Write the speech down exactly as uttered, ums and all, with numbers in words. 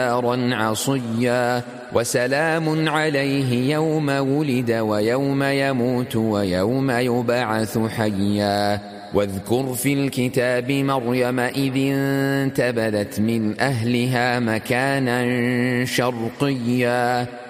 نارا عصيا وسلام عليه يوم ولد ويوم يموت ويوم يبعث حيا واذكر في الكتاب مريم إذ انتبذت من أهلها مكانا شرقيا